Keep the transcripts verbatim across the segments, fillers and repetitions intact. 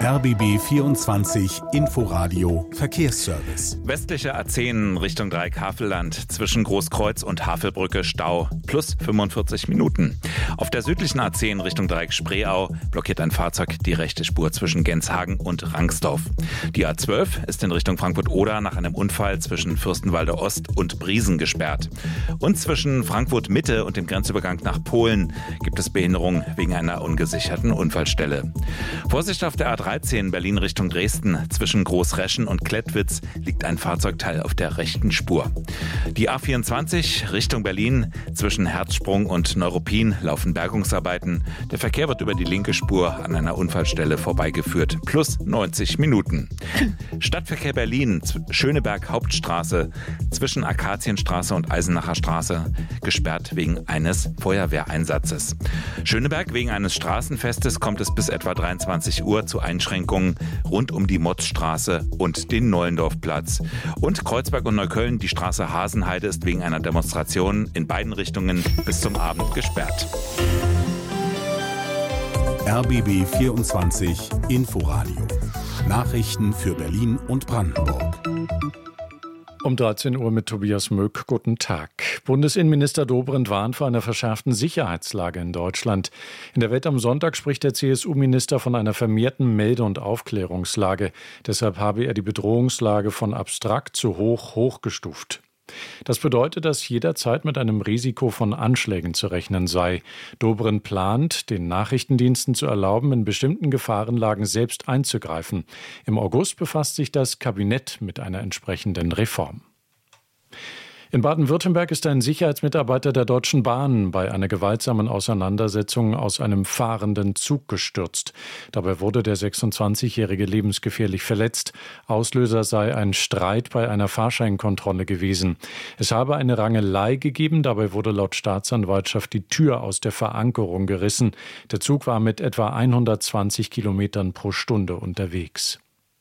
R B B vierundzwanzig Inforadio Verkehrsservice. Westliche A zehn Richtung Dreieck-Havelland zwischen Großkreuz und Havelbrücke Stau plus fünfundvierzig Minuten. Auf der südlichen A zehn Richtung Dreieck-Spreeau blockiert ein Fahrzeug die rechte Spur zwischen Genshagen und Rangsdorf. Die A zwölf ist in Richtung Frankfurt-Oder nach einem Unfall zwischen Fürstenwalde Ost und Briesen gesperrt. Und zwischen Frankfurt-Mitte und dem Grenzübergang nach Polen gibt es Behinderung wegen einer ungesicherten Unfallstelle. Vorsicht auf der A dreizehn Berlin Richtung Dresden. Zwischen Großreschen und Klettwitz liegt ein Fahrzeugteil auf der rechten Spur. Die A vierundzwanzig Richtung Berlin. Zwischen Herzsprung und Neuruppin laufen Bergungsarbeiten. Der Verkehr wird über die linke Spur an einer Unfallstelle vorbeigeführt. Plus neunzig Minuten. Stadtverkehr Berlin. Schöneberg Hauptstraße. Zwischen Akazienstraße und Eisenacher Straße. Gesperrt wegen eines Feuerwehreinsatzes. Schöneberg wegen eines Straßenfestes kommt es bis etwa dreiundzwanzig Uhr zu Einschränkungen rund um die Motzstraße und den Nollendorfplatz. Und Kreuzberg und Neukölln, die Straße Hasenheide ist wegen einer Demonstration in beiden Richtungen bis zum Abend gesperrt. R B B vierundzwanzig Inforadio. Nachrichten für Berlin und Brandenburg. Um dreizehn Uhr mit Tobias Möck. Guten Tag. Bundesinnenminister Dobrindt warnt vor einer verschärften Sicherheitslage in Deutschland. In der Welt am Sonntag spricht der C S U-Minister von einer vermehrten Melde- und Aufklärungslage. Deshalb habe er die Bedrohungslage von abstrakt zu hoch hochgestuft. Das bedeutet, dass jederzeit mit einem Risiko von Anschlägen zu rechnen sei. Dobrindt plant, den Nachrichtendiensten zu erlauben, in bestimmten Gefahrenlagen selbst einzugreifen. Im August befasst sich das Kabinett mit einer entsprechenden Reform. In Baden-Württemberg ist ein Sicherheitsmitarbeiter der Deutschen Bahn bei einer gewaltsamen Auseinandersetzung aus einem fahrenden Zug gestürzt. Dabei wurde der sechsundzwanzigjährige lebensgefährlich verletzt. Auslöser sei ein Streit bei einer Fahrscheinkontrolle gewesen. Es habe eine Rangelei gegeben, dabei wurde laut Staatsanwaltschaft die Tür aus der Verankerung gerissen. Der Zug war mit etwa hundertzwanzig Kilometern pro Stunde unterwegs.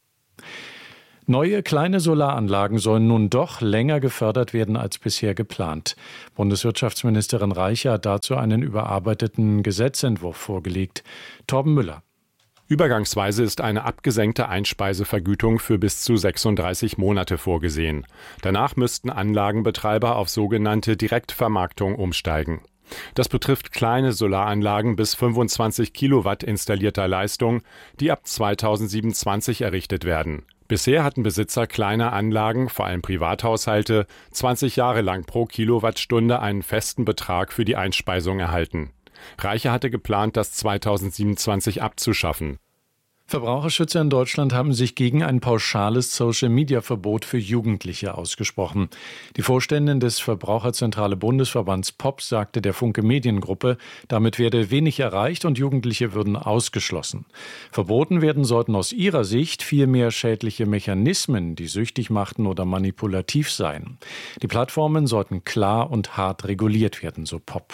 Neue kleine Solaranlagen sollen nun doch länger gefördert werden als bisher geplant. Bundeswirtschaftsministerin Reiche hat dazu einen überarbeiteten Gesetzentwurf vorgelegt. Torben Müller. Übergangsweise ist eine abgesenkte Einspeisevergütung für bis zu sechsunddreißig Monate vorgesehen. Danach müssten Anlagenbetreiber auf sogenannte Direktvermarktung umsteigen. Das betrifft kleine Solaranlagen bis fünfundzwanzig Kilowatt installierter Leistung, die ab zweitausendsiebenundzwanzig errichtet werden. Bisher hatten Besitzer kleiner Anlagen, vor allem Privathaushalte, zwanzig Jahre lang pro Kilowattstunde einen festen Betrag für die Einspeisung erhalten. Reiche hatte geplant, das zweitausendsiebenundzwanzig abzuschaffen. Verbraucherschützer in Deutschland haben sich gegen ein pauschales Social-Media-Verbot für Jugendliche ausgesprochen. Die Vorständin des Verbraucherzentrale Bundesverbands P O P sagte der Funke Mediengruppe, damit werde wenig erreicht und Jugendliche würden ausgeschlossen. Verboten werden sollten aus ihrer Sicht vielmehr schädliche Mechanismen, die süchtig machten oder manipulativ seien. Die Plattformen sollten klar und hart reguliert werden, so P O P.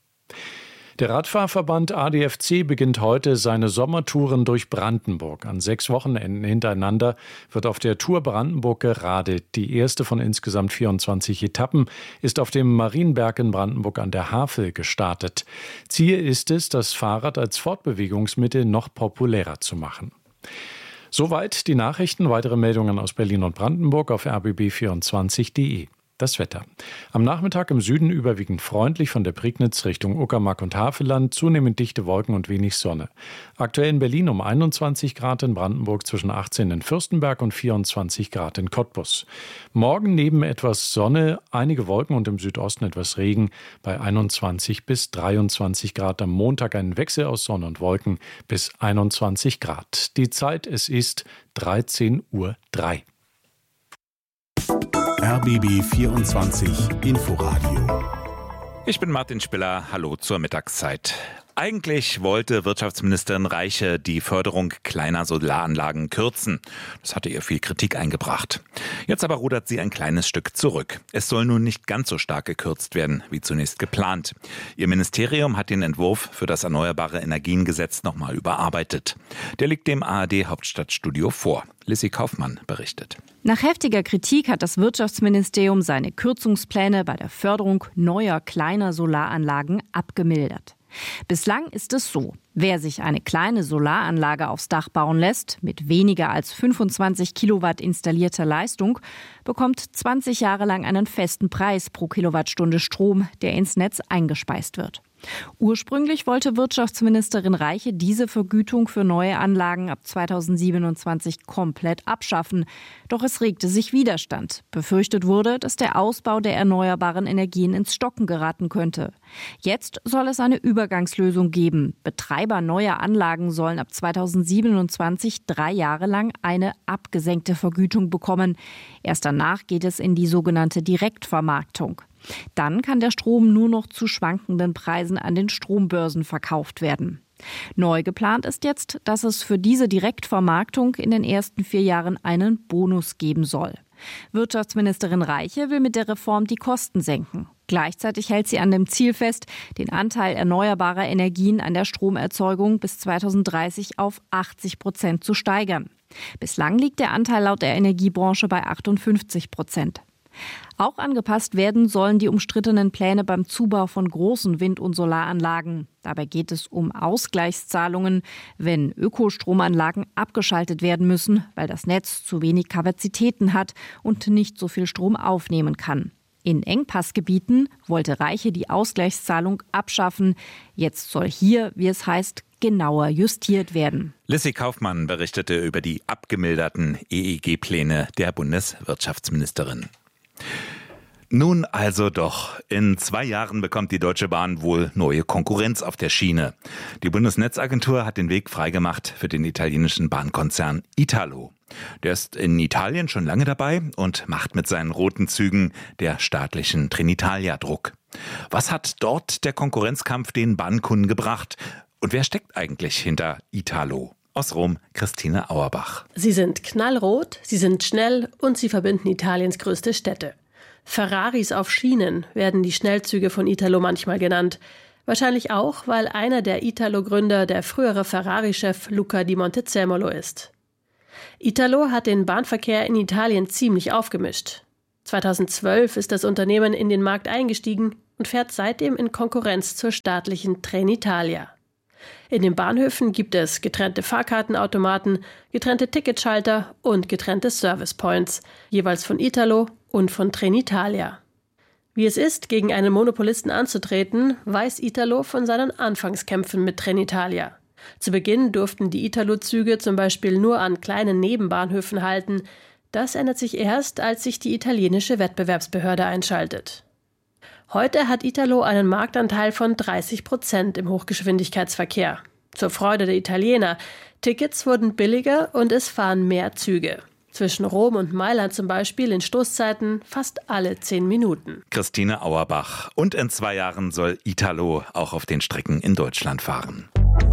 Der Radfahrverband A D F C beginnt heute seine Sommertouren durch Brandenburg. An sechs Wochenenden hintereinander wird auf der Tour Brandenburg geradelt. Die erste von insgesamt vierundzwanzig Etappen ist auf dem Marienberg in Brandenburg an der Havel gestartet. Ziel ist es, das Fahrrad als Fortbewegungsmittel noch populärer zu machen. Soweit die Nachrichten. Weitere Meldungen aus Berlin und Brandenburg auf r b b vierundzwanzig punkt de. Das Wetter. Am Nachmittag im Süden überwiegend freundlich von der Prignitz Richtung Uckermark und Havelland, zunehmend dichte Wolken und wenig Sonne. Aktuell in Berlin um einundzwanzig Grad, in Brandenburg zwischen achtzehn in Fürstenberg und vierundzwanzig Grad in Cottbus. Morgen neben etwas Sonne, einige Wolken und im Südosten etwas Regen bei einundzwanzig bis dreiundzwanzig Grad. Am Montag ein Wechsel aus Sonne und Wolken bis einundzwanzig Grad. Die Zeit, es ist dreizehn Uhr drei. R B B vierundzwanzig Inforadio. Ich bin Martin Spiller. Hallo zur Mittagszeit. Eigentlich wollte Wirtschaftsministerin Reiche die Förderung kleiner Solaranlagen kürzen. Das hatte ihr viel Kritik eingebracht. Jetzt aber rudert sie ein kleines Stück zurück. Es soll nun nicht ganz so stark gekürzt werden, wie zunächst geplant. Ihr Ministerium hat den Entwurf für das Erneuerbare Energiengesetz nochmal überarbeitet. Der liegt dem A R D-Hauptstadtstudio vor. Lissy Kaufmann berichtet. Nach heftiger Kritik hat das Wirtschaftsministerium seine Kürzungspläne bei der Förderung neuer kleiner Solaranlagen abgemildert. Bislang ist es so: Wer sich eine kleine Solaranlage aufs Dach bauen lässt, mit weniger als fünfundzwanzig Kilowatt installierter Leistung, bekommt zwanzig Jahre lang einen festen Preis pro Kilowattstunde Strom, der ins Netz eingespeist wird. Ursprünglich wollte Wirtschaftsministerin Reiche diese Vergütung für neue Anlagen ab zweitausendsiebenundzwanzig komplett abschaffen. Doch es regte sich Widerstand. Befürchtet wurde, dass der Ausbau der erneuerbaren Energien ins Stocken geraten könnte. Jetzt soll es eine Übergangslösung geben. Betreiber neuer Anlagen sollen ab zweitausendsiebenundzwanzig drei Jahre lang eine abgesenkte Vergütung bekommen. Erst danach geht es in die sogenannte Direktvermarktung. Dann kann der Strom nur noch zu schwankenden Preisen an den Strombörsen verkauft werden. Neu geplant ist jetzt, dass es für diese Direktvermarktung in den ersten vier Jahren einen Bonus geben soll. Wirtschaftsministerin Reiche will mit der Reform die Kosten senken. Gleichzeitig hält sie an dem Ziel fest, den Anteil erneuerbarer Energien an der Stromerzeugung bis zweitausenddreißig auf achtzig Prozent zu steigern. Bislang liegt der Anteil laut der Energiebranche bei achtundfünfzig Prozent. Auch angepasst werden sollen die umstrittenen Pläne beim Zubau von großen Wind- und Solaranlagen. Dabei geht es um Ausgleichszahlungen, wenn Ökostromanlagen abgeschaltet werden müssen, weil das Netz zu wenig Kapazitäten hat und nicht so viel Strom aufnehmen kann. In Engpassgebieten wollte Reiche die Ausgleichszahlung abschaffen. Jetzt soll hier, wie es heißt, genauer justiert werden. Lissy Kaufmann berichtete über die abgemilderten E E G-Pläne der Bundeswirtschaftsministerin. Nun also doch. In zwei Jahren bekommt die Deutsche Bahn wohl neue Konkurrenz auf der Schiene. Die Bundesnetzagentur hat den Weg freigemacht für den italienischen Bahnkonzern Italo. Der ist in Italien schon lange dabei und macht mit seinen roten Zügen der staatlichen Trenitalia Druck. Was hat dort der Konkurrenzkampf den Bahnkunden gebracht? Und wer steckt eigentlich hinter Italo? Aus Rom, Christine Auerbach. Sie sind knallrot, sie sind schnell und sie verbinden Italiens größte Städte. Ferraris auf Schienen werden die Schnellzüge von Italo manchmal genannt. Wahrscheinlich auch, weil einer der Italo-Gründer der frühere Ferrari-Chef Luca di Montezemolo ist. Italo hat den Bahnverkehr in Italien ziemlich aufgemischt. zweitausendzwölf ist das Unternehmen in den Markt eingestiegen und fährt seitdem in Konkurrenz zur staatlichen Trenitalia. In den Bahnhöfen gibt es getrennte Fahrkartenautomaten, getrennte Ticketschalter und getrennte Service-Points, jeweils von Italo und von Trenitalia. Wie es ist, gegen einen Monopolisten anzutreten, weiß Italo von seinen Anfangskämpfen mit Trenitalia. Zu Beginn durften die Italo-Züge zum Beispiel nur an kleinen Nebenbahnhöfen halten. Das ändert sich erst, als sich die italienische Wettbewerbsbehörde einschaltet. Heute hat Italo einen Marktanteil von dreißig Prozent im Hochgeschwindigkeitsverkehr. Zur Freude der Italiener. Tickets wurden billiger und es fahren mehr Züge. Zwischen Rom und Mailand zum Beispiel in Stoßzeiten fast alle zehn Minuten. Christine Auerbach. Und in zwei Jahren soll Italo auch auf den Strecken in Deutschland fahren.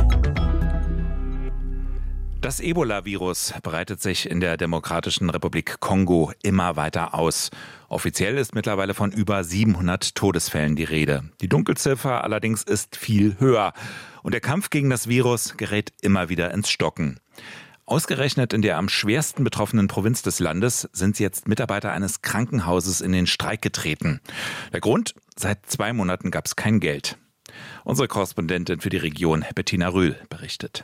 Das Ebola-Virus breitet sich in der Demokratischen Republik Kongo immer weiter aus. Offiziell ist mittlerweile von über siebenhundert Todesfällen die Rede. Die Dunkelziffer allerdings ist viel höher. Und der Kampf gegen das Virus gerät immer wieder ins Stocken. Ausgerechnet in der am schwersten betroffenen Provinz des Landes sind jetzt Mitarbeiter eines Krankenhauses in den Streik getreten. Der Grund? Seit zwei Monaten gab es kein Geld. Unsere Korrespondentin für die Region, Bettina Rühl, berichtet.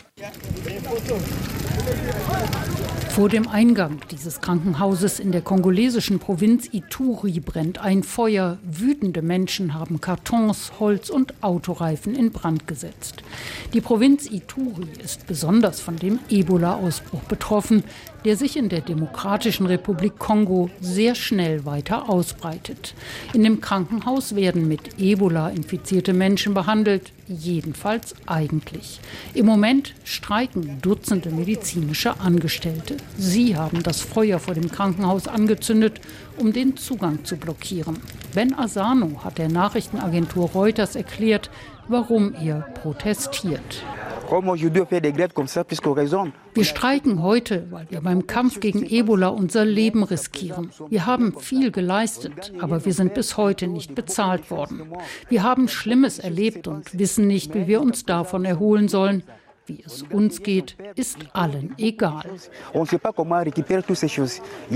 Vor dem Eingang dieses Krankenhauses in der kongolesischen Provinz Ituri brennt ein Feuer. Wütende Menschen haben Kartons, Holz und Autoreifen in Brand gesetzt. Die Provinz Ituri ist besonders von dem Ebola-Ausbruch betroffen, der sich in der Demokratischen Republik Kongo sehr schnell weiter ausbreitet. In dem Krankenhaus werden mit Ebola infizierte Menschen behandelt, jedenfalls eigentlich. Im Moment streiken Dutzende medizinische Angestellte. Sie haben das Feuer vor dem Krankenhaus angezündet, um den Zugang zu blockieren. Ben Asano hat der Nachrichtenagentur Reuters erklärt, warum er protestiert. Wir streiken heute, weil wir beim Kampf gegen Ebola unser Leben riskieren. Wir haben viel geleistet, aber wir sind bis heute nicht bezahlt worden. Wir haben Schlimmes erlebt und wissen nicht, wie wir uns davon erholen sollen. Wie es uns geht, ist allen egal.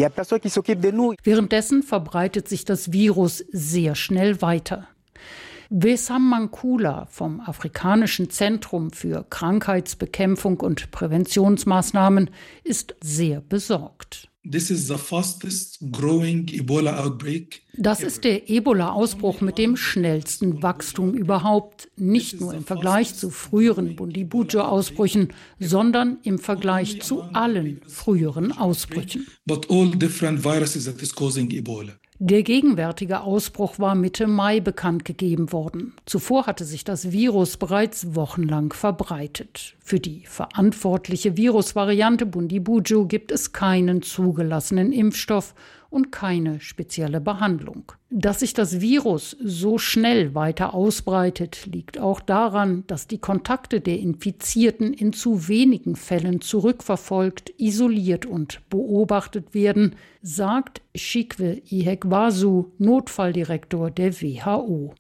Währenddessen verbreitet sich das Virus sehr schnell weiter. Wesam Mankula vom Afrikanischen Zentrum für Krankheitsbekämpfung und Präventionsmaßnahmen ist sehr besorgt. This is the fastest growing Ebola outbreak. Das ist der Ebola-Ausbruch mit dem schnellsten Wachstum überhaupt, nicht nur im Vergleich zu früheren Bundibugyo-Ausbrüchen, sondern im Vergleich zu allen früheren Ausbrüchen. But all different viruses that is causing Ebola. Der gegenwärtige Ausbruch war Mitte Mai bekannt gegeben worden. Zuvor hatte sich das Virus bereits wochenlang verbreitet. Für die verantwortliche Virusvariante Bundibugyo gibt es keinen zugelassenen Impfstoff und keine spezielle Behandlung. Dass sich das Virus so schnell weiter ausbreitet, liegt auch daran, dass die Kontakte der Infizierten in zu wenigen Fällen zurückverfolgt, isoliert und beobachtet werden, sagt Chikwe Ihekwasu, Notfalldirektor der W H O.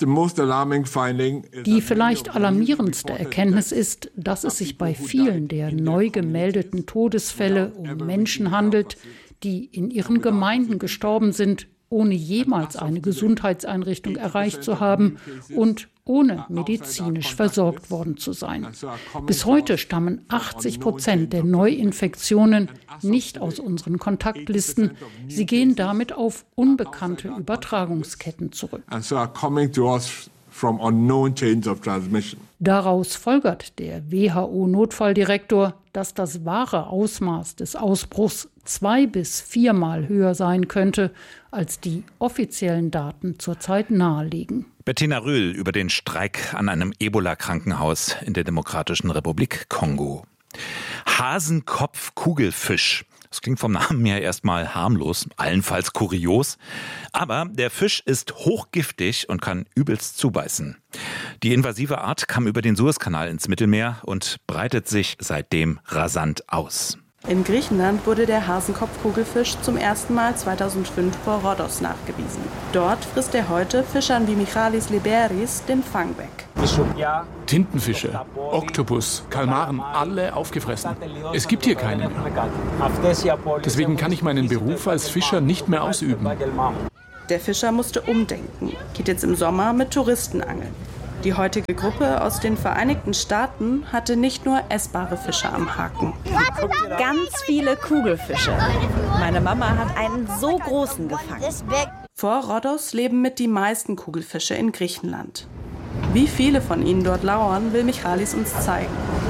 Die vielleicht alarmierendste Erkenntnis ist, dass es sich bei vielen der neu gemeldeten Todesfälle um Menschen handelt, die in ihren Gemeinden gestorben sind, ohne jemals eine Gesundheitseinrichtung erreicht zu haben und ohne medizinisch versorgt worden zu sein. Bis heute stammen achtzig Prozent der Neuinfektionen nicht aus unseren Kontaktlisten. Sie gehen damit auf unbekannte Übertragungsketten zurück. From unknown chains of transmission. Daraus folgert der W H O-Notfalldirektor, dass das wahre Ausmaß des Ausbruchs zwei- bis viermal höher sein könnte, als die offiziellen Daten zurzeit nahelegen. Bettina Rühl über den Streik an einem Ebola-Krankenhaus in der Demokratischen Republik Kongo. Hasenkopf-Kugelfisch. Das klingt vom Namen her erstmal harmlos, allenfalls kurios. Aber der Fisch ist hochgiftig und kann übelst zubeißen. Die invasive Art kam über den Suezkanal ins Mittelmeer und breitet sich seitdem rasant aus. In Griechenland wurde der Hasenkopfkugelfisch zum ersten Mal zweitausendfünf vor Rhodos nachgewiesen. Dort frisst er heute Fischern wie Michalis Liberis den Fang weg. Tintenfische, Oktopus, Kalmaren, alle aufgefressen. Es gibt hier keine mehr. Deswegen kann ich meinen Beruf als Fischer nicht mehr ausüben. Der Fischer musste umdenken, geht jetzt im Sommer mit Touristen angeln. Die heutige Gruppe aus den Vereinigten Staaten hatte nicht nur essbare Fische am Haken. Ganz viele Kugelfische. Meine Mama hat einen so großen gefangen. Vor Rhodos leben mit die meisten Kugelfische in Griechenland. Wie viele von ihnen dort lauern, will Michalis uns zeigen.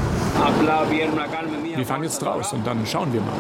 Wir fangen jetzt raus und dann schauen wir mal.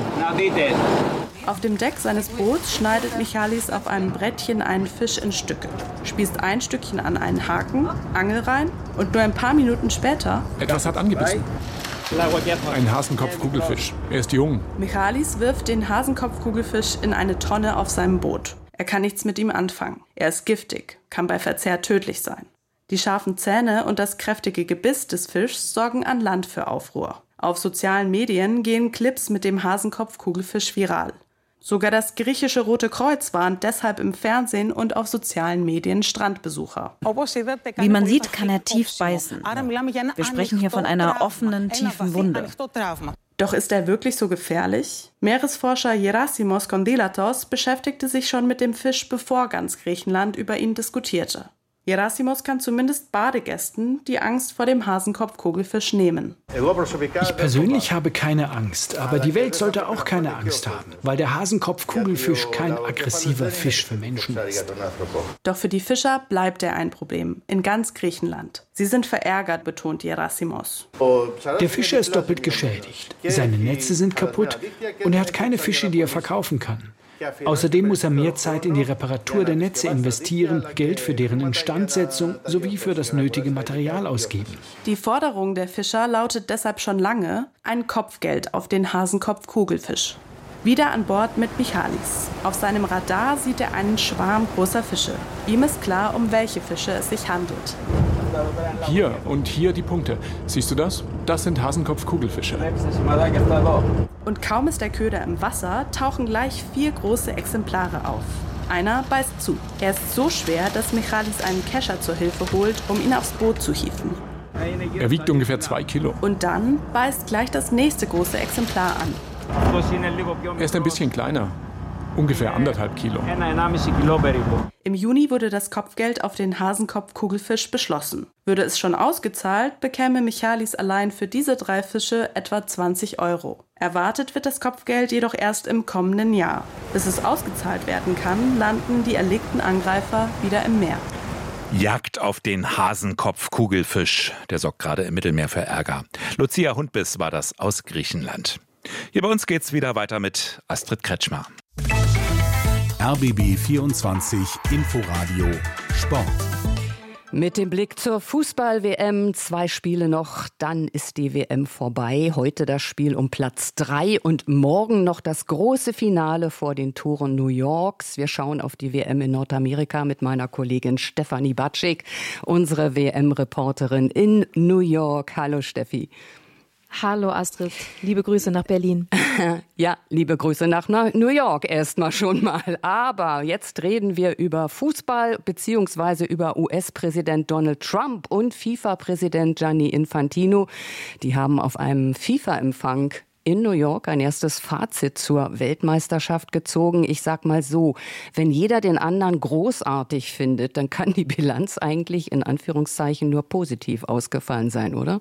Auf dem Deck seines Boots schneidet Michalis auf einem Brettchen einen Fisch in Stücke, spießt ein Stückchen an einen Haken, Angel rein und nur ein paar Minuten später... Etwas hat angebissen. Ein Hasenkopfkugelfisch. Er ist jung. Michalis wirft den Hasenkopfkugelfisch in eine Tonne auf seinem Boot. Er kann nichts mit ihm anfangen. Er ist giftig, kann bei Verzehr tödlich sein. Die scharfen Zähne und das kräftige Gebiss des Fischs sorgen an Land für Aufruhr. Auf sozialen Medien gehen Clips mit dem Hasenkopfkugelfisch viral. Sogar das griechische Rote Kreuz warnt deshalb im Fernsehen und auf sozialen Medien Strandbesucher. Wie man sieht, kann er tief beißen. Wir sprechen hier von einer offenen, tiefen Wunde. Doch ist er wirklich so gefährlich? Meeresforscher Gerasimos Kondilatos beschäftigte sich schon mit dem Fisch, bevor ganz Griechenland über ihn diskutierte. Gerasimos kann zumindest Badegästen die Angst vor dem Hasenkopfkugelfisch nehmen. Ich persönlich habe keine Angst, aber die Welt sollte auch keine Angst haben, weil der Hasenkopfkugelfisch kein aggressiver Fisch für Menschen ist. Doch für die Fischer bleibt er ein Problem, in ganz Griechenland. Sie sind verärgert, betont Gerasimos. Der Fischer ist doppelt geschädigt. Seine Netze sind kaputt und er hat keine Fische, die er verkaufen kann. Außerdem muss er mehr Zeit in die Reparatur der Netze investieren, Geld für deren Instandsetzung sowie für das nötige Material ausgeben. Die Forderung der Fischer lautet deshalb schon lange: ein Kopfgeld auf den Hasenkopfkugelfisch. Wieder an Bord mit Michalis. Auf seinem Radar sieht er einen Schwarm großer Fische. Ihm ist klar, um welche Fische es sich handelt. Hier und hier die Punkte. Siehst du das? Das sind Hasenkopfkugelfische. Und kaum ist der Köder im Wasser, tauchen gleich vier große Exemplare auf. Einer beißt zu. Er ist so schwer, dass Michalis einen Kescher zur Hilfe holt, um ihn aufs Boot zu hieven. Er wiegt ungefähr zwei Kilo. Und dann beißt gleich das nächste große Exemplar an. Er ist ein bisschen kleiner. ungefähr anderthalb Kilo. Im Juni wurde das Kopfgeld auf den Hasenkopf-Kugelfisch beschlossen. Würde es schon ausgezahlt, bekäme Michalis allein für diese drei Fische etwa zwanzig Euro. Erwartet wird das Kopfgeld jedoch erst im kommenden Jahr. Bis es ausgezahlt werden kann, landen die erlegten Angreifer wieder im Meer. Jagd auf den Hasenkopf-Kugelfisch. Der sorgt gerade im Mittelmeer für Ärger. Lucia Hundbiss war das aus Griechenland. Hier bei uns geht's wieder weiter mit Astrid Kretschmer. R B B vierundzwanzig Inforadio Sport. Mit dem Blick zur Fußball-W M, zwei Spiele noch, dann ist die W M vorbei. Heute das Spiel um Platz drei und morgen noch das große Finale vor den Toren New Yorks. Wir schauen auf die W M in Nordamerika mit meiner Kollegin Stefanie Batschik, unsere W M-Reporterin in New York. Hallo Steffi. Hallo Astrid, liebe Grüße nach Berlin. Ja, liebe Grüße nach New York erstmal schon mal. Aber jetzt reden wir über Fußball beziehungsweise über U S-Präsident Donald Trump und FIFA-Präsident Gianni Infantino. Die haben auf einem FIFA-Empfang in New York ein erstes Fazit zur Weltmeisterschaft gezogen. Ich sag mal so, wenn jeder den anderen großartig findet, dann kann die Bilanz eigentlich in Anführungszeichen nur positiv ausgefallen sein, oder?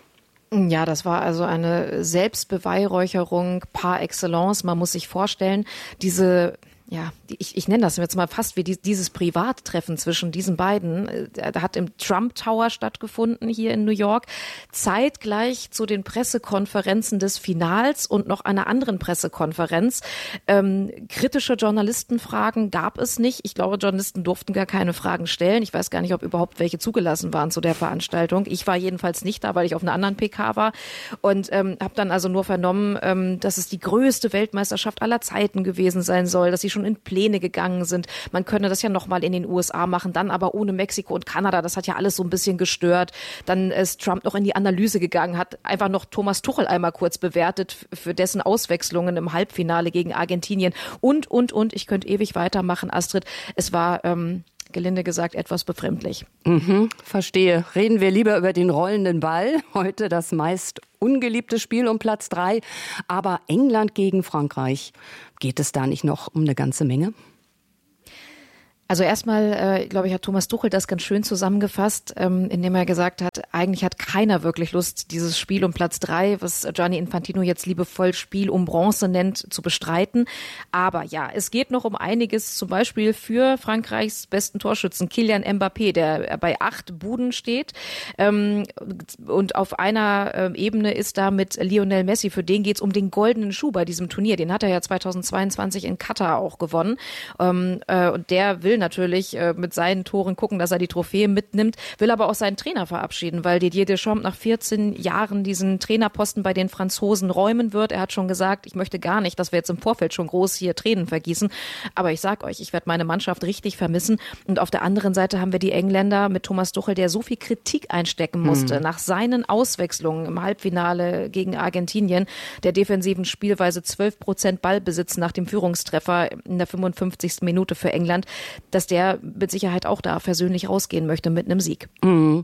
Ja, das war also eine Selbstbeweihräucherung par excellence. Man muss sich vorstellen, diese ja, ich, ich nenne das jetzt mal fast wie die, dieses Privattreffen zwischen diesen beiden. Da hat im Trump Tower stattgefunden hier in New York, zeitgleich zu den Pressekonferenzen des Finals und noch einer anderen Pressekonferenz. Ähm, kritische Journalistenfragen gab es nicht. Ich glaube, Journalisten durften gar keine Fragen stellen. Ich weiß gar nicht, ob überhaupt welche zugelassen waren zu der Veranstaltung. Ich war jedenfalls nicht da, weil ich auf einer anderen P K war und ähm, habe dann also nur vernommen, ähm, dass es die größte Weltmeisterschaft aller Zeiten gewesen sein soll, dass sie schon in Pläne gegangen sind. Man könne das ja nochmal in den U S A machen, dann aber ohne Mexiko und Kanada. Das hat ja alles so ein bisschen gestört. Dann ist Trump noch in die Analyse gegangen, hat einfach noch Thomas Tuchel einmal kurz bewertet für dessen Auswechslungen im Halbfinale gegen Argentinien und, und, und. Ich könnte ewig weitermachen, Astrid. Es war, ähm, gelinde gesagt, etwas befremdlich. Mhm, verstehe. Reden wir lieber über den rollenden Ball. Heute das meist ungeliebte Spiel um Platz drei. Aber England gegen Frankreich. Geht es da nicht noch um eine ganze Menge? Also erstmal, äh, glaube ich, hat Thomas Tuchel das ganz schön zusammengefasst, ähm, indem er gesagt hat, eigentlich hat keiner wirklich Lust, dieses Spiel um Platz drei, was Gianni Infantino jetzt liebevoll Spiel um Bronze nennt, zu bestreiten. Aber ja, es geht noch um einiges, zum Beispiel für Frankreichs besten Torschützen Kylian Mbappé, der bei acht Buden steht. Ähm, und auf einer äh, Ebene ist da mit Lionel Messi, für den geht's um den goldenen Schuh bei diesem Turnier. Den hat er ja zweitausendzweiundzwanzig in Katar auch gewonnen. Ähm, äh, und der will natürlich äh, mit seinen Toren gucken, dass er die Trophäe mitnimmt, will aber auch seinen Trainer verabschieden, weil Didier Deschamps nach vierzehn Jahren diesen Trainerposten bei den Franzosen räumen wird. Er hat schon gesagt, ich möchte gar nicht, dass wir jetzt im Vorfeld schon groß hier Tränen vergießen, aber ich sag euch, ich werde meine Mannschaft richtig vermissen. Und auf der anderen Seite haben wir die Engländer mit Thomas Tuchel, der so viel Kritik einstecken musste hm. nach seinen Auswechslungen im Halbfinale gegen Argentinien, der defensiven Spielweise zwölf Prozent Ballbesitz nach dem Führungstreffer in der fünfundfünfzigsten Minute für England, dass der mit Sicherheit auch da versöhnlich rausgehen möchte mit einem Sieg. Mhm.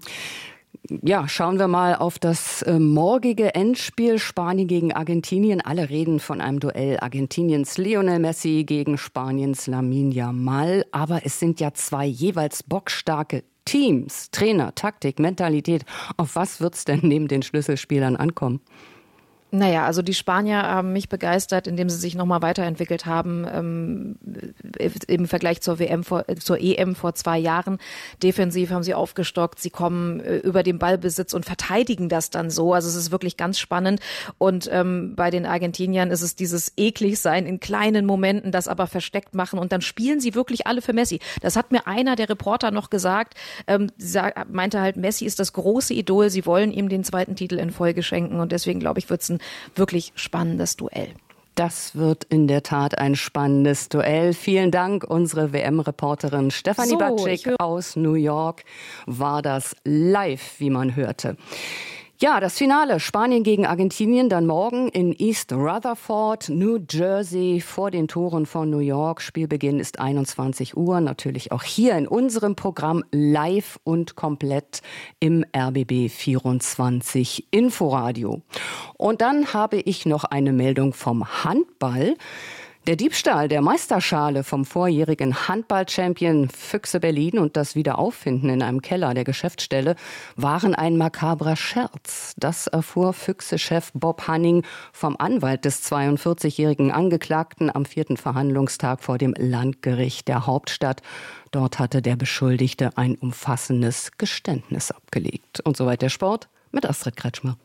Ja, schauen wir mal auf das äh, morgige Endspiel Spanien gegen Argentinien. Alle reden von einem Duell Argentiniens Lionel Messi gegen Spaniens Lamine Yamal. Aber es sind ja zwei jeweils bockstarke Teams. Trainer, Taktik, Mentalität. Auf was wird's denn neben den Schlüsselspielern ankommen? Naja, also die Spanier haben mich begeistert, indem sie sich nochmal weiterentwickelt haben, ähm, im Vergleich zur W M, vor, zur E M vor zwei Jahren. Defensiv haben sie aufgestockt, sie kommen äh, über den Ballbesitz und verteidigen das dann so. Also es ist wirklich ganz spannend. Und ähm, bei den Argentiniern ist es dieses Ekligsein in kleinen Momenten, das aber versteckt machen. Und dann spielen sie wirklich alle für Messi. Das hat mir einer der Reporter noch gesagt, ähm, sag, meinte halt, Messi ist das große Idol, sie wollen ihm den zweiten Titel in Folge schenken. Und deswegen, glaube ich, wird es ein wirklich spannendes Duell. Das wird in der Tat ein spannendes Duell. Vielen Dank, unsere W M-Reporterin Stefanie so, Batschik aus New York war das live, wie man hörte. Ja, das Finale Spanien gegen Argentinien dann morgen in East Rutherford, New Jersey, vor den Toren von New York. Spielbeginn ist einundzwanzig Uhr, natürlich auch hier in unserem Programm live und komplett im R B B vierundzwanzig Inforadio. Und dann habe ich noch eine Meldung vom Handball. Der Diebstahl der Meisterschale vom vorjährigen Handball-Champion Füchse Berlin und das Wiederauffinden in einem Keller der Geschäftsstelle waren ein makabrer Scherz. Das erfuhr Füchse-Chef Bob Hanning vom Anwalt des zweiundvierzigjährigen Angeklagten am vierten Verhandlungstag vor dem Landgericht der Hauptstadt. Dort hatte der Beschuldigte ein umfassendes Geständnis abgelegt. Und soweit der Sport mit Astrid Kretschmer.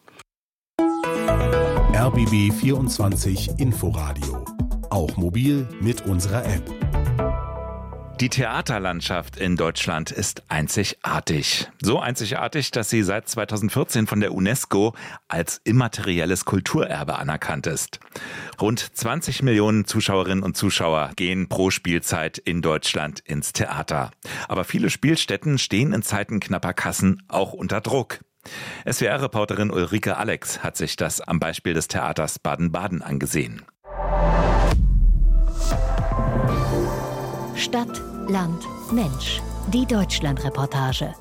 R B B vierundzwanzig Inforadio. Auch mobil mit unserer App. Die Theaterlandschaft in Deutschland ist einzigartig. So einzigartig, dass sie seit zweitausendvierzehn von der UNESCO als immaterielles Kulturerbe anerkannt ist. Rund zwanzig Millionen Zuschauerinnen und Zuschauer gehen pro Spielzeit in Deutschland ins Theater. Aber viele Spielstätten stehen in Zeiten knapper Kassen auch unter Druck. S W R-Reporterin Ulrike Alex hat sich das am Beispiel des Theaters Baden-Baden angesehen. Stadt, Land, Mensch. Die Deutschland-Reportage.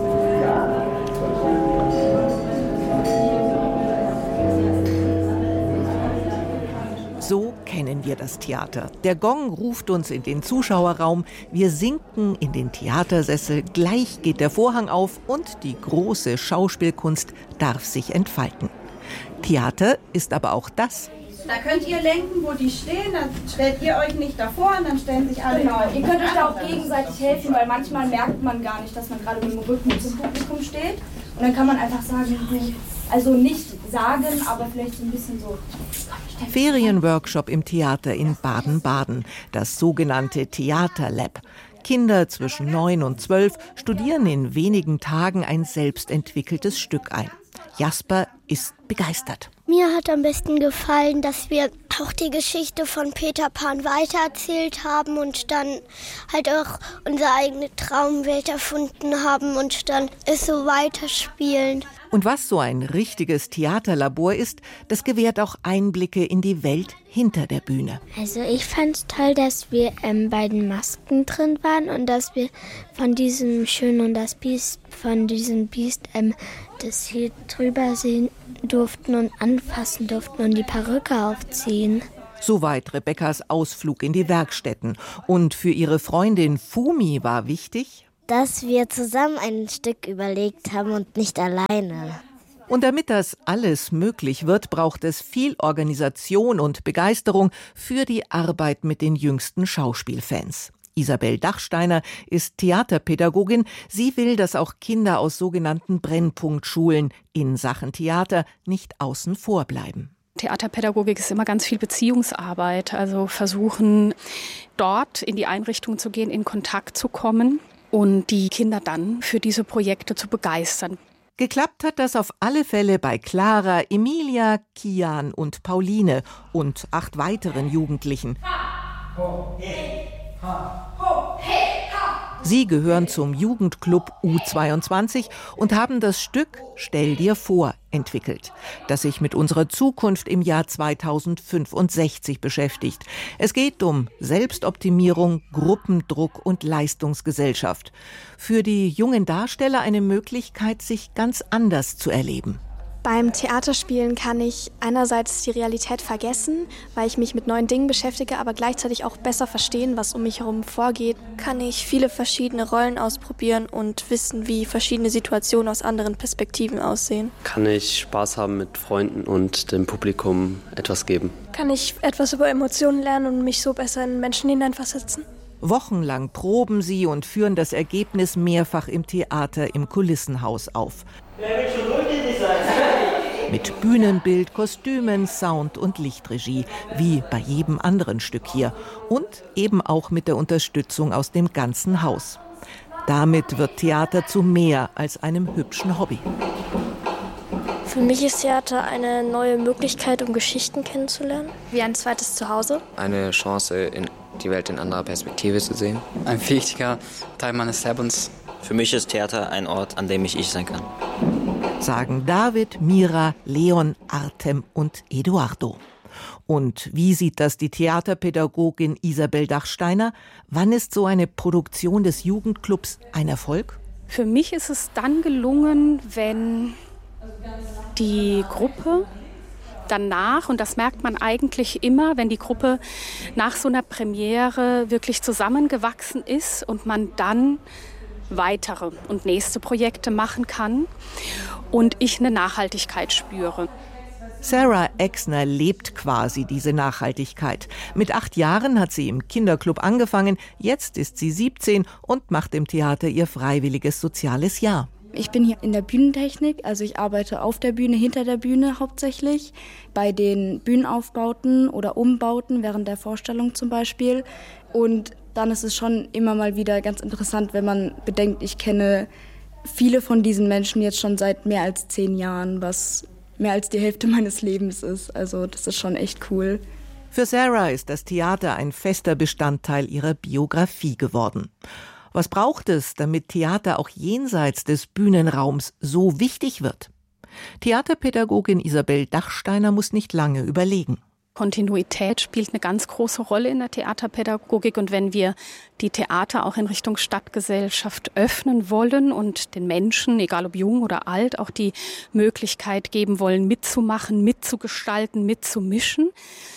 So kennen wir das Theater. Der Gong ruft uns in den Zuschauerraum, wir sinken in den Theatersessel, gleich geht der Vorhang auf und die große Schauspielkunst darf sich entfalten. Theater ist aber auch das. Da könnt ihr lenken, wo die stehen, dann stellt ihr euch nicht davor und dann stellen sich alle... Genau, ihr könnt euch da auch gegenseitig helfen, weil manchmal merkt man gar nicht, dass man gerade mit dem Rücken zum Publikum steht. Und dann kann man einfach sagen, also nicht sagen, aber vielleicht so ein bisschen so... Ferienworkshop im Theater in Baden-Baden, das sogenannte Theaterlab. Kinder zwischen neun und zwölf studieren in wenigen Tagen ein selbstentwickeltes Stück ein. Jasper ist begeistert. Mir hat am besten gefallen, dass wir auch die Geschichte von Peter Pan weitererzählt haben und dann halt auch unsere eigene Traumwelt erfunden haben und dann es so weiterspielen. Und was so ein richtiges Theaterlabor ist, das gewährt auch Einblicke in die Welt hinter der Bühne. Also ich fand es toll, dass wir ähm, bei den Masken drin waren und dass wir von diesem Schön und das Biest, von diesem Biest ähm, das hier drüber sehen durften und anfassen durften und die Perücke aufziehen. Soweit Rebekkas Ausflug in die Werkstätten. Und für ihre Freundin Fumi war wichtig, dass wir zusammen ein Stück überlegt haben und nicht alleine. Und damit das alles möglich wird, braucht es viel Organisation und Begeisterung für die Arbeit mit den jüngsten Schauspielfans. Isabel Dachsteiner ist Theaterpädagogin. Sie will, dass auch Kinder aus sogenannten Brennpunktschulen in Sachen Theater nicht außen vor bleiben. Theaterpädagogik ist immer ganz viel Beziehungsarbeit, also versuchen, dort in die Einrichtung zu gehen, in Kontakt zu kommen und die Kinder dann für diese Projekte zu begeistern. Geklappt hat das auf alle Fälle bei Clara, Emilia, Kian und Pauline und acht weiteren Jugendlichen. Sie gehören zum Jugendclub U zweiundzwanzig und haben das Stück Stell dir vor entwickelt, das sich mit unserer Zukunft im Jahr zweitausendfünfundsechzig beschäftigt. Es geht um Selbstoptimierung, Gruppendruck und Leistungsgesellschaft. Für die jungen Darsteller eine Möglichkeit, sich ganz anders zu erleben. Beim Theaterspielen kann ich einerseits die Realität vergessen, weil ich mich mit neuen Dingen beschäftige, aber gleichzeitig auch besser verstehen, was um mich herum vorgeht. Kann ich viele verschiedene Rollen ausprobieren und wissen, wie verschiedene Situationen aus anderen Perspektiven aussehen. Kann ich Spaß haben mit Freunden und dem Publikum etwas geben. Kann ich etwas über Emotionen lernen und mich so besser in Menschen hineinversetzen. Wochenlang proben sie und führen das Ergebnis mehrfach im Theater im Kulissenhaus auf. Mit Bühnenbild, Kostümen, Sound und Lichtregie, wie bei jedem anderen Stück hier. Und eben auch mit der Unterstützung aus dem ganzen Haus. Damit wird Theater zu mehr als einem hübschen Hobby. Für mich ist Theater eine neue Möglichkeit, um Geschichten kennenzulernen. Wie ein zweites Zuhause. Eine Chance, in die Welt in anderer Perspektive zu sehen. Ein wichtiger Teil meines Lebens. Für mich ist Theater ein Ort, an dem ich ich sein kann. Sagen David, Mira, Leon, Artem und Eduardo. Und wie sieht das die Theaterpädagogin Isabel Dachsteiner? Wann ist so eine Produktion des Jugendclubs ein Erfolg? Für mich ist es dann gelungen, wenn die Gruppe danach, und das merkt man eigentlich immer, wenn die Gruppe nach so einer Premiere wirklich zusammengewachsen ist und man dann weitere und nächste Projekte machen kann und ich eine Nachhaltigkeit spüre. Sarah Exner lebt quasi diese Nachhaltigkeit. Mit acht Jahren hat sie im Kinderclub angefangen, jetzt ist sie siebzehn und macht im Theater ihr freiwilliges soziales Jahr. Ich bin hier in der Bühnentechnik, also ich arbeite auf der Bühne, hinter der Bühne hauptsächlich, bei den Bühnenaufbauten oder Umbauten während der Vorstellung zum Beispiel. Und dann ist es schon immer mal wieder ganz interessant, wenn man bedenkt, ich kenne viele von diesen Menschen jetzt schon seit mehr als zehn Jahren, was mehr als die Hälfte meines Lebens ist. Also das ist schon echt cool. Für Sarah ist das Theater ein fester Bestandteil ihrer Biografie geworden. Was braucht es, damit Theater auch jenseits des Bühnenraums so wichtig wird? Theaterpädagogin Isabel Dachsteiner muss nicht lange überlegen. Kontinuität spielt eine ganz große Rolle in der Theaterpädagogik. Und wenn wir die Theater auch in Richtung Stadtgesellschaft öffnen wollen und den Menschen, egal ob jung oder alt, auch die Möglichkeit geben wollen, mitzumachen, mitzugestalten, mitzumischen,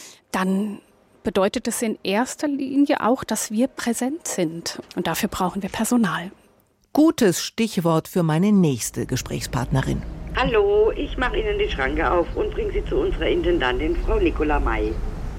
dann bedeutet es in erster Linie auch, dass wir präsent sind. Und dafür brauchen wir Personal. Gutes Stichwort für meine nächste Gesprächspartnerin. Hallo, ich mache Ihnen die Schranke auf und bringe Sie zu unserer Intendantin, Frau Nicola May.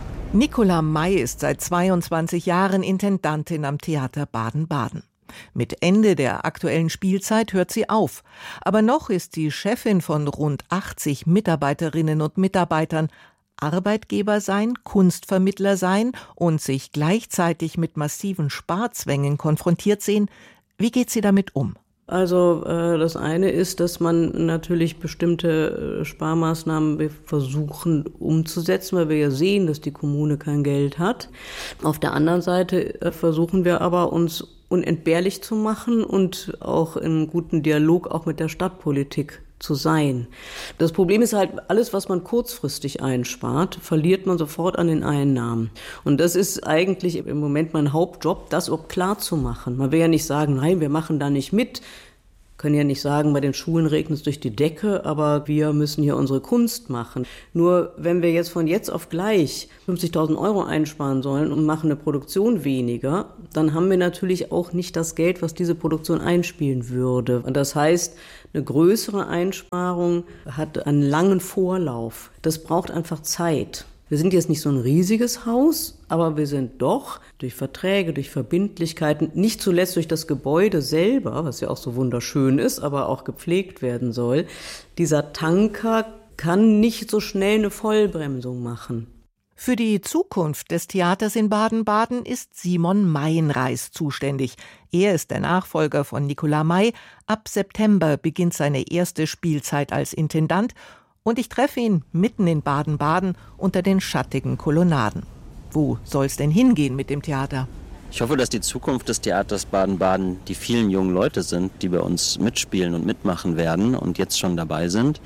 Nicola May ist seit zweiundzwanzig Jahren Intendantin am Theater Baden-Baden. Mit Ende der aktuellen Spielzeit hört sie auf. Aber noch ist sie Chefin von rund achtzig Mitarbeiterinnen und Mitarbeitern. Arbeitgeber sein, Kunstvermittler sein und sich gleichzeitig mit massiven Sparzwängen konfrontiert sehen. Wie geht sie damit um? Also äh, das eine ist, dass man natürlich bestimmte äh, Sparmaßnahmen versuchen umzusetzen, weil wir ja sehen, dass die Kommune kein Geld hat. Auf der anderen Seite äh, versuchen wir aber, uns unentbehrlich zu machen und auch in guten Dialog auch mit der Stadtpolitik zu sein. Das Problem ist halt, alles, was man kurzfristig einspart, verliert man sofort an den Einnahmen. Und das ist eigentlich im Moment mein Hauptjob, das überhaupt klar zu machen. Man will ja nicht sagen, nein, wir machen da nicht mit. Können ja nicht sagen, bei den Schulen regnet es durch die Decke, aber wir müssen hier unsere Kunst machen. Nur wenn wir jetzt von jetzt auf gleich fünfzigtausend Euro einsparen sollen und machen eine Produktion weniger, dann haben wir natürlich auch nicht das Geld, was diese Produktion einspielen würde. Und das heißt, eine größere Einsparung hat einen langen Vorlauf. Das braucht einfach Zeit. Wir sind jetzt nicht so ein riesiges Haus, aber wir sind doch durch Verträge, durch Verbindlichkeiten, nicht zuletzt durch das Gebäude selber, was ja auch so wunderschön ist, aber auch gepflegt werden soll. Dieser Tanker kann nicht so schnell eine Vollbremsung machen. Für die Zukunft des Theaters in Baden-Baden ist Simon Meienreis zuständig. Er ist der Nachfolger von Nicola May. Ab September beginnt seine erste Spielzeit als Intendant. Und ich treffe ihn mitten in Baden-Baden unter den schattigen Kolonnaden. Wo soll's denn hingehen mit dem Theater? Ich hoffe, dass die Zukunft des Theaters Baden-Baden die vielen jungen Leute sind, die bei uns mitspielen und mitmachen werden und jetzt schon dabei sind.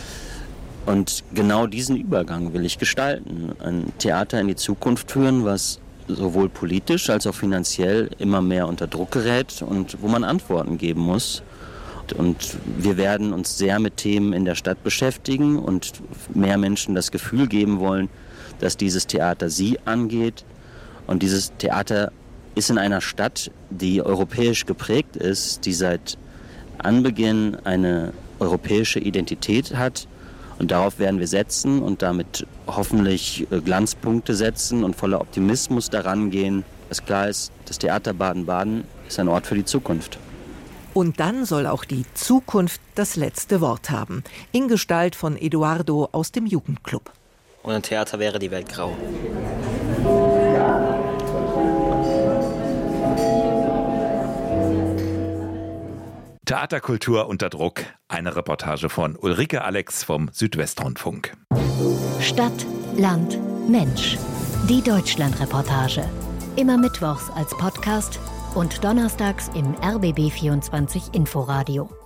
Und genau diesen Übergang will ich gestalten. Ein Theater in die Zukunft führen, was sowohl politisch als auch finanziell immer mehr unter Druck gerät und wo man Antworten geben muss. Und wir werden uns sehr mit Themen in der Stadt beschäftigen und mehr Menschen das Gefühl geben wollen, dass dieses Theater sie angeht. Und dieses Theater ist in einer Stadt, die europäisch geprägt ist, die seit Anbeginn eine europäische Identität hat. Und darauf werden wir setzen und damit hoffentlich Glanzpunkte setzen und voller Optimismus daran gehen, dass klar ist, das Theater Baden-Baden ist ein Ort für die Zukunft. Und dann soll auch die Zukunft das letzte Wort haben. In Gestalt von Eduardo aus dem Jugendclub. Ohne Theater wäre die Welt grau. Theaterkultur unter Druck. Eine Reportage von Ulrike Alex vom Südwestrundfunk. Stadt, Land, Mensch. Die Deutschlandreportage. Immer mittwochs als Podcast und donnerstags im R B B vierundzwanzig Inforadio.